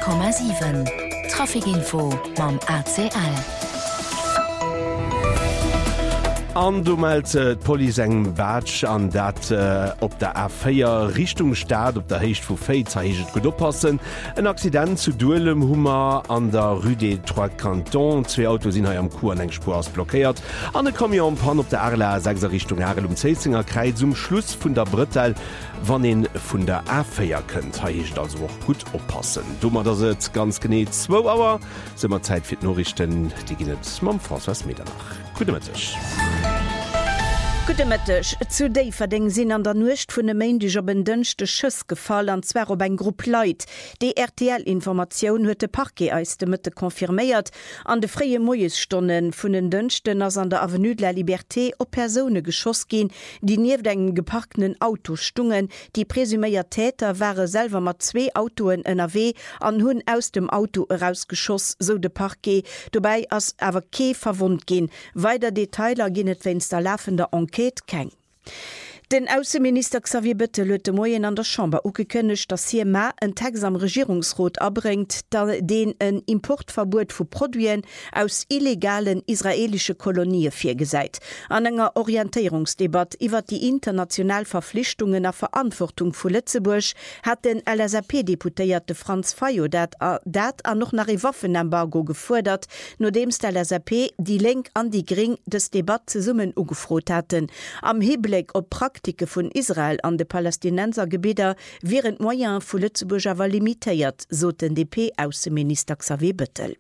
100,7 Trafikinfo mam ACL. An du meldt Poli eng Batsch an dat op der A4 Richtung Staat op der Hecht vu Féitzerheget gut oppassen. En Accident zu Duelem Hummer an der Rue des Trois Cantons. 2 Autos sind am Kur an eng Spurs blockiert. An de Kamion Pan op der Arla 6 Richtung Erlum Zezinger Kreis zum Schluss vun der Brittel, wann en vun der A4 kënnt. Hecht also auch gut oppassen. Dummer da se ganz geneet 2 Auer simmer Zeit fir Norrichten, die ginnet mam François Medernach. Gute Mittag. Gute Mittag. Zu déi verding sinn an der Nucht vun de Méindeg op en dënchte Schëss gefall anzwer op eng Grupp Leiit. Die RTL-Informationoun huet de Parquet eis de Mëtte konfirméiert an de frie Moiesstonnen vun den Dënchten ass an der Avenue de la Liberté op Persone geschoss gin, die nieef engen geparkten Auto stungen. Die presüméiert Täter waren selver mat 2 Autoen NRW an hunn aus dem Auto herausgeschoss, so de Parquet. Dobei ass awer kee verwund gin. Weider Detailer ginnet wenns der laufender Enquete keng. Den Außenminister Xavier Bettel huet de Moien an der Chamber ugekënnecht, dat CMA en Text am Regierungsrot abringt, den en Importverbot vu Produien aus illegalen israelische Kolonie firgesäit. An enger Orientierungsdebat iwwer die international Verpflichtungen a Verantwortung vu Lützeburg hat den LSAP-Deputéierte Franz Fayo dat an noch nach e Waffenembargo gefordert, nodems der LSAP die Lenk an die Gring des Debat ze summen ugefrot hatten. Am Hinblick op Praktike vun Israel an de Palästinensergebieter wären Moyen vu Lützeburg awer limitéiert, so den DP-Außenminister Xavier Bettel.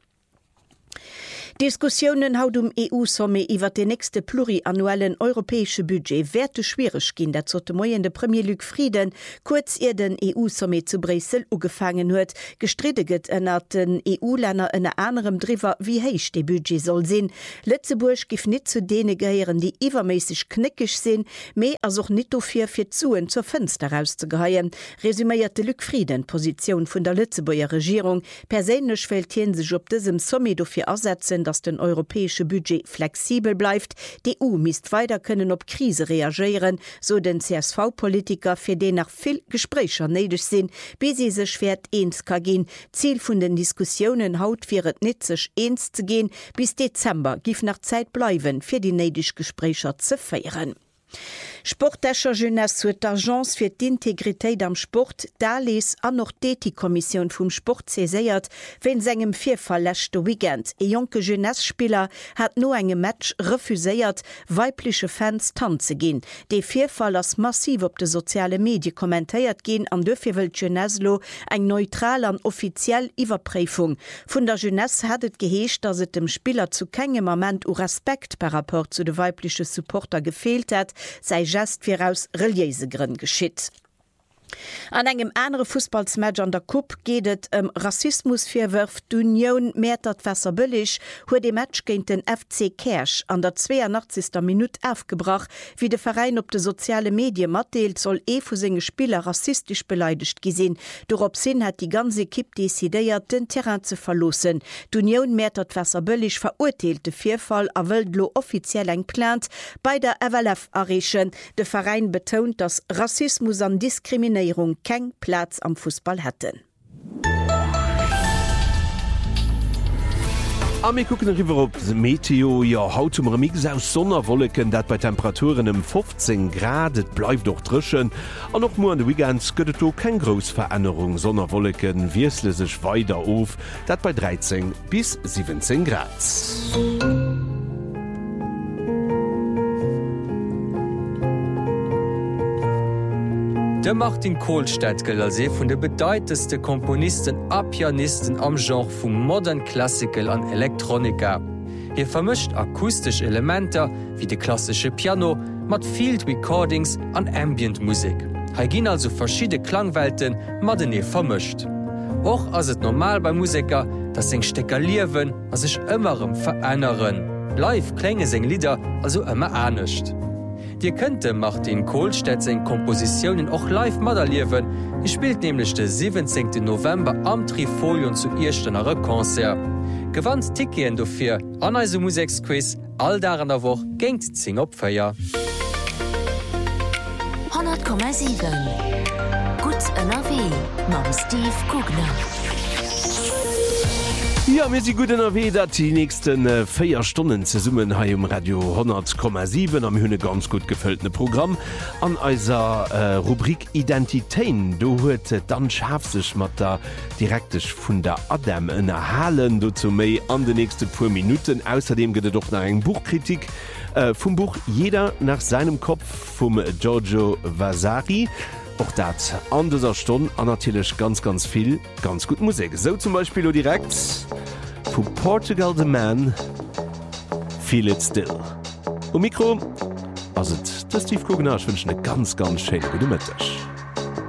Diskussionen haut EU-Somme iwwer de nächste pluriannuellen europäesche Budget werte schwierig gin, dat zot Moien de Premier Luc Frieden kurz den EU-Somme zu Brüssel ugefangen huet, gestrideget ënner den EU-Länner ënner anderem Driver wie heich de Budget soll sinn. Lützeburg gif net zu dene geheieren, die iwwermäßig knickig sinn, méi as och net dofir fir zuen zur Fenster rauszugeheien. Resümierte Luc Frieden Position vun der Lützeburger Regierung. Perélech fällt hien sech op diesem Somme dofir ersetzen, dass den europäische Budget flexibel bleibt. Die EU misst weiter können op Krise reagieren, so den CSV-Politiker fir den nach viel Gesprächer neidig sinn, bis sie se schwert eens ka gin. Ziel vun den Diskussionen haut firet net sech eens zu gehen, bis Dezember gif nach Zeit bleiben, fir die neidig Gesprächer zu feieren. Sportdächer Jeunesse huet d'Agence fir d'Integritéit am Sport Dales an noch d'Ethikkommission vum Sport zeséiert, wenn segem Vierfall lächte Weekend. E jonke Jeunessspieler hat no engem Match refuséiert, weibliche Fans tanze gin. De Vierfall ass massiv op de soziale Medien kommentéiert gin, an dëfir wëlt Jeunesslo eng neutral an offiziell Iwerpräfung. Vun der Jeunesse hat et geheescht, dat et dem Spieler zu kegem Moment u Respekt per rapport zu de weibliche Supporter gefehlt hat, sei just firaus reliese Grünn geschitt. An engem andere Fußballsmatch an der Cup gehtt Rassismus firwürft d'Union Mätert wässer billig, huet de Match géint den FC Kersch an der 82. Minute aufgebracht, wie de Verein op de soziale Medien matdeelt, soll vu senge Spieler rassistisch beleidigt gesinn. Dorop sinn hat die ganze Kipp desideiert, den Terrain zu verlosen. D'Union Mätert wässer billig verurteilte Vierfall awëldlo offiziell eng plant bei der FLF errechen. De Verein betont, dass Rassismus an Diskriminierung keng Platz am Fußball hätten. Wir gucken riwer op Meteo, ja haut zum Remix aus Sonnerwolleken, dat bei Temperaturen 15 Grad, et bleif doch drschen. An noch mo an de Weekends gëtt o kein Gros Veränderung, Sonnerwolleken wiesle sech weiter auf, dat bei 13 bis 17 Grad. De Martin Kohlstedt gëll als vun de bedeiteste Komponisten a Pianisten am Genre vum Modern Classical an Elektronika. Hier vermischt akustisch Elementer wie de klassische Piano mat Field Recordings an Ambient Musik. Ha ginn also verschiedene Klangwelten mat den vermischt. Och ass et normal bei Musiker, dat seg Stecker liewen as sech ëmmerem verännneren. Live klenge seg Lieder also ëmmer anecht. Dir könnte Martin Kohlstedt seg Kompositionen auch live modelliewen. Spielt nämlich den 17. November am Trifolion zu Irstenere Konzert. Gewandt Tikien dofir an eise Musiksquiz all daran der Woche géint zing opfeier. 100,7 Gut NRW mam Steve Kugler. Ja, mir sie gut NRW, dat die nächsten 4 Stunden ze summen ha um Radio 10,7 am hunne ganz gut gefülltne Programm an eiser Rubrik Identitäten. Du huet dann schaff sech mat der direktech vun der Adam erhalen du zu méi an de nächste paar Minuten. Außerdem gët doch nach eng Buchkritik vum Buch Jeder nach seinem Kopf vum Giorgio Vasari. Auch dat an dieser Stunde an natürlich ganz viel ganz gut Musik. So zum Beispiel direkt von Portugal the Man Feel It Still. Mikro also das Steve Kugner, ich wünsche eine ganz schöne gute Mittag.